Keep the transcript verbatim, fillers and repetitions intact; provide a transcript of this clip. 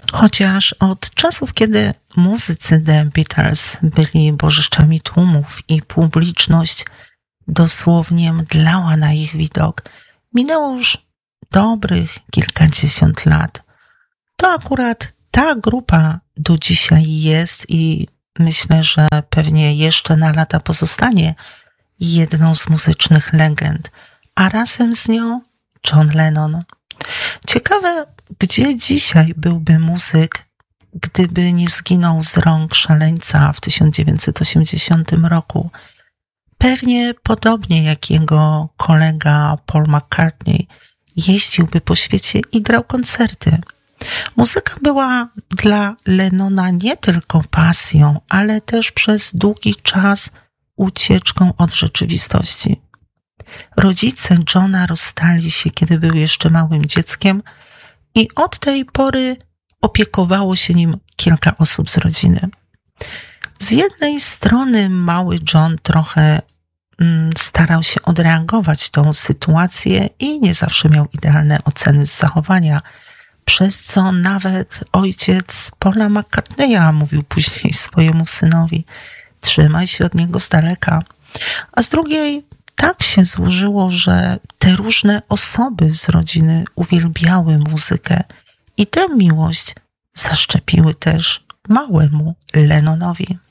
Chociaż od czasów, kiedy muzycy The Beatles byli bożyszczami tłumów i publiczność dosłownie mdlała na ich widok, minęło już dobrych kilkadziesiąt lat. To akurat ta grupa do dzisiaj jest i myślę, że pewnie jeszcze na lata pozostanie jedną z muzycznych legend, a razem z nią John Lennon. Ciekawe, gdzie dzisiaj byłby muzyk, gdyby nie zginął z rąk szaleńca w tysiąc dziewięćset osiemdziesiątym roku. Pewnie podobnie jak jego kolega Paul McCartney jeździłby po świecie i grał koncerty. Muzyka była dla Lennona nie tylko pasją, ale też przez długi czas ucieczką od rzeczywistości. Rodzice Johna rozstali się, kiedy był jeszcze małym dzieckiem i od tej pory opiekowało się nim kilka osób z rodziny. Z jednej strony mały John trochę mm, starał się odreagować tą sytuację i nie zawsze miał idealne oceny z zachowania, przez co nawet ojciec Paula McCartneya mówił później swojemu synowi: trzymaj się od niego z daleka. A z drugiej tak się złożyło, że te różne osoby z rodziny uwielbiały muzykę i tę miłość zaszczepiły też małemu Lennonowi.